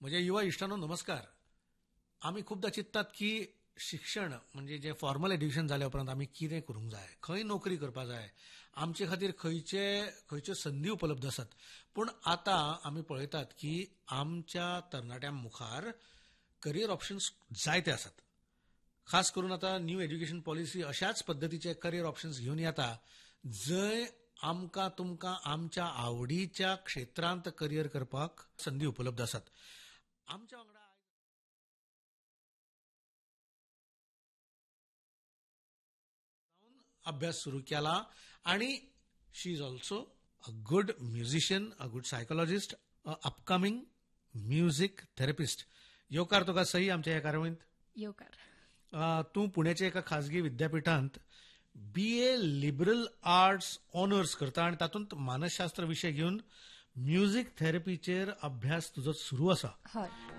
म्हज्या युवा इश्टांनो नमस्कार. आमी खूबदां चिंततात की शिक्षण म्हणजे जे फॉर्मल एड्युकेशन जाल्या उपरांत आमी कितें करूंक जाय, खंय नोकरी करपाक जाय, आमचे खातीर खंयच्यो संदी उपलब्ध आसात. पूण आतां आमी पळयतात की आमच्या तरणाट्यां मुखार करियर ऑप्शन्स जायते आसात. खास करून आतां न्यू एड्युकेशन पॉलिसी अशाच पद्दतीचे करियर ऑप्शन्स घेवन येता जंय आमकां तुमकां आमच्या आवडीच्या क्षेत्रांत करियर करपाक संदी उपलब्ध आसात. आमच्या वांगडा अभ्यास सुरू केला आणि शी is also a good musician, a good psychologist, a upcoming music therapist. येवकार तुका सई आमच्या ह्या कार्यावळींत. येवकार. तूं पुण्याच्या एका खाजगी विद्यापीठांत BA लिबरल आर्ट्स ऑनर्स करता आणि तातूंत मानसशास्त्र विशय घेवन म्युझिक थेरपीचेर अभ्यास तुजो सुरू आसा. हय.